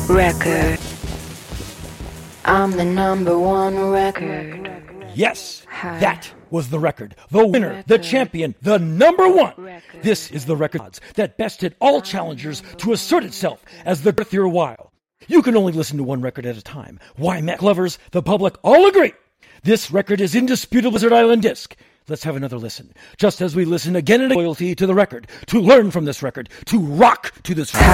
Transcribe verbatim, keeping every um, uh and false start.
record. I'm the number one record. Yes, that was the record. The winner, the champion, the number one. This is the record that bested all challengers to assert itself as the girthier while. You can only listen to one record at a time. Why, Mac lovers, the public all agree. This record is indisputable Lizard Island disc. Let's have another listen. Just as we listen again and again, loyalty to the record, to learn from this record, to rock to this record.